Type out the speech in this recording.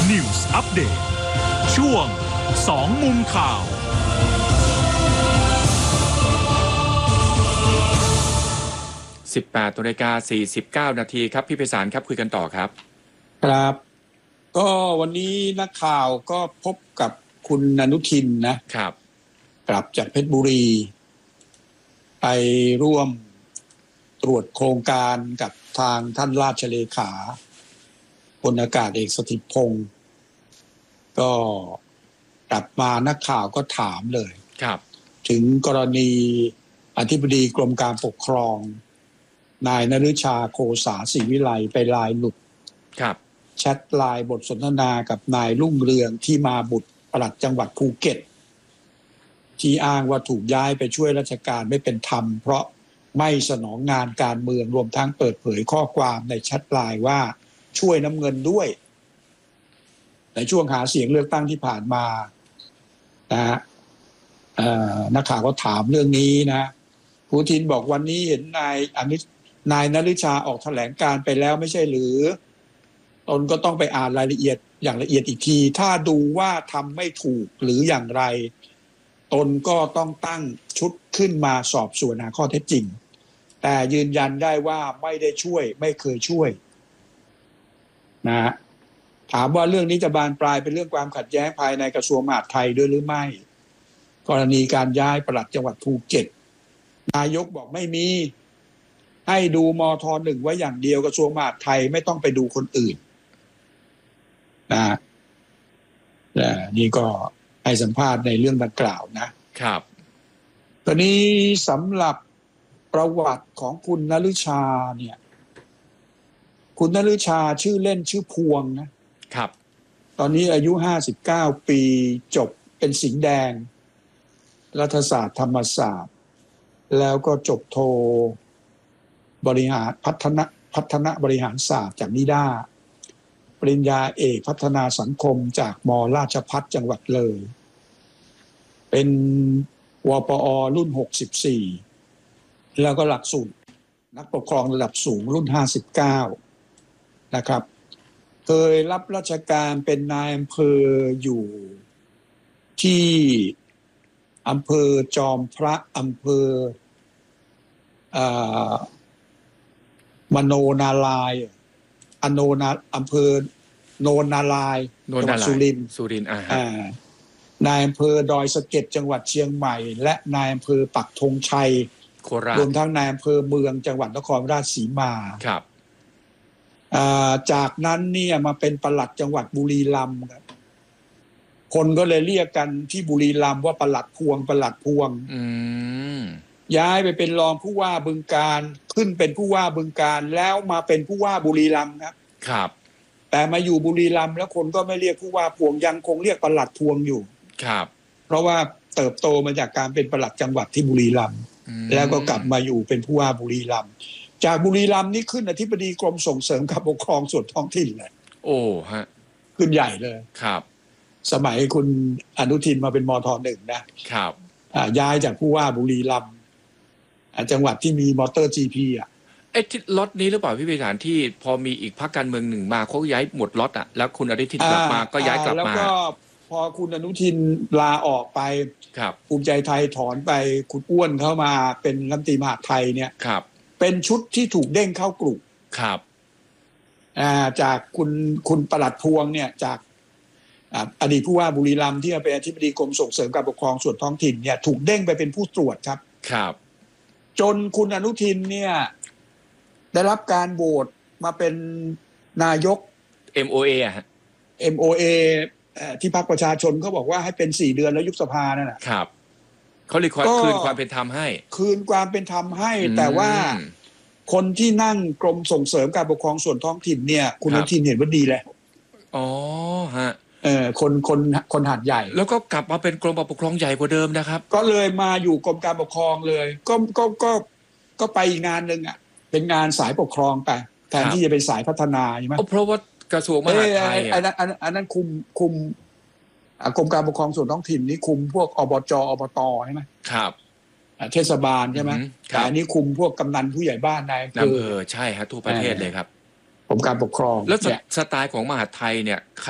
News Update ช่วง2มุมข่าว 18:49 นาทีครับพี่ไพศาลครับคุยกันต่อครับครับก็วันนี้นักข่าวก็พบกับคุณอนุทินนะครับกลับจากเพชรบุรีไปร่วมตรวจโครงการกับทางท่านราชเลขาพลอากาศเอกสถิตพงศ์ก็กลับมานักข่าวก็ถามเลยครับถึงกรณีอธิบดีกรมการปกครองนายนฤชาโคสาศรีวิไลไปไลน์หลุดครับแชทไลน์บทสนทนากับนายรุ่งเรืองที่มาบุตรปลัดจังหวัดภูเก็ตที่อ้างว่าถูกย้ายไปช่วยราชการไม่เป็นธรรมเพราะไม่สนองงานการเมืองรวมทั้งเปิดเผยข้อความในแชทไลน์ว่าช่วยน้ำเงินด้วยในช่วงหาเสียงเลือกตั้งที่ผ่านมานะฮะนักข่าวก็ถามเรื่องนี้นะคุณอนุทินบอกวันนี้เห็นนายนฤชาออกแถลงการไปแล้วไม่ใช่หรือตนก็ต้องไปอ่านรายละเอียดอย่างละเอียดอีกทีถ้าดูว่าทำไม่ถูกหรืออย่างไรตนก็ต้องตั้งชุดขึ้นมาสอบสวนหาข้อเท็จจริงแต่ยืนยันได้ว่าไม่ได้ช่วยไม่เคยช่วยนะถามว่าเรื่องนี้จะบานปลายเป็นเรื่องความขัดแย้งภายในกระทรวงมหาดไทยด้วยหรือไม่กรณีการย้ายปลัดจังหวัดภูเก็ตนายกบอกไม่มีให้ดูมท.1ไว้อย่างเดียวกระทรวงมหาดไทยไม่ต้องไปดูคนอื่นนะนี่ก็ให้สัมภาษณ์ในเรื่องดังกล่าวนะครับตอนนี้สำหรับประวัติของคุณนฤชาเนี่ยคุณนฤชาชื่อเล่นชื่อพวงนะครับตอนนี้อายุ59ปีจบเป็นสิงห์แดงรัฐศาสตร์ธรรมศาสตร์แล้วก็จบโทบริหารพัฒนาบริหารศาสตร์จากนิด้าปริญญาเอกพัฒนาสังคมจากม.ราชภัฏจังหวัดเลยเป็นวปอรุ่น64แล้วก็หลักสูตรนักปกครองระดับสูงรุ่น59นะครับเคยรับราชการเป็นนายอำเภออยู่ที่อำเภอจอมพระอำเภอมโนนารายณ์อำเภอโนนนารายณ์จังหวัดสุรินทร์นายอำเภอดอยสะเก็ดจังหวัดเชียงใหม่และนายอำเภอปักธงชัยโคราชรวมทั้งนายอำเภอเมืองจังหวัดนครราชสีมาครับจากนั้นเนี่ยมาเป็นปลัดจังหวัดบุรีรัมย์ครับคนก็เลยเรียกกันที่บุรีรัมย์ว่าปลัดพวงย้ายไปเป็นรองผู้ว่าบึงกาฬขึ้นเป็นผู้ว่าบึงกาฬแล้วมาเป็นผู้ว่าบุรีรัมย์ครับแต่มาอยู่บุรีรัมย์แล้วคนก็ไม่เรียกผู้ว่าพวงยังคงเรียกปลัดพวงอยู่ครับเพราะว่าเติบโตมาจากการเป็นปลัดจังหวัดที่บุรีรัมย์แล้วก็กลับมาอยู่เป็นผู้ว่าบุรีรัมย์จากบุรีรัมย์นี่ขึ้นอธิบดีกรมส่งเสริมการปกครองส่วนท้องถิ่นเลยโอ้ฮะขึ้นใหญ่เลยครับสมัยคุณอนุทินมาเป็นมท.1 นะครับย้ายจากผู้ว่าบุรีรัมย์จังหวัดที่มีมอเตอร์ GP ที่ล็อตนี้หรือเปล่าพี่ไพศาลที่พอมีอีกพรรคการเมืองหนึ่งมาเขาย้ายหมดล็อตแล้วคุณอนุทินกลับมาก็ย้ายกลับมาแล้วก็พอคุณอนุทินลาออกไปภูมิใจไทยถอนไปคุณอ้วนเข้ามาเป็นรัฐมนตรีมหาดไทยเนี่ยเป็นชุดที่ถูกเด้งเข้ากลุ่มจากคุณปลัดพวงเนี่ยจากอดีตผู้ว่าบุรีรัมย์ที่มาเป็นอธิบดีกรมส่งเสริมการปกครองส่วนท้องถิ่นเนี่ยถูกเด้งไปเป็นผู้ตรวจครับจนคุณอนุทินเนี่ยได้รับการโหวตมาเป็นนายก MOA ที่พรรคประชาชนเขาบอกว่าให้เป็น4 เดือนแล้วยุบสภานั่นแหละครับเขาเลยคืนความเป็นธรรมให้แต่ว่าคนที่นั่งกรมส่งเสริมการปกครองส่วนท้องถิ่นเนี่ยคุณอนุทินเห็นว่าดีแล้วอ๋อฮะคนหาดใหญ่แล้วก็กลับมาเป็นกรมปกครองใหญ่กว่าเดิมนะครับก็เลยมาอยู่กรมการปกครองเลยก็ไปอีกงานนึงเป็นงานสายปกครองไปแทนที่จะเป็นสายพัฒนาใช่ไหมเพราะว่ากระทรวงมหาดไทยอันนั้นคุมกรมการปกครองส่วนท้องถิ่นนี่คุมพวกอบจ.อบต.ใช่ไหมครับเทศบาลใช่ไหมแต่อันนี้คุมพวกกำนันผู้ใหญ่บ้านนายอำเภอใช่ครับทั่วประเทศเลยครับกรมการปกครองแล้วสไตล์ของมหาดไทยเนี่ย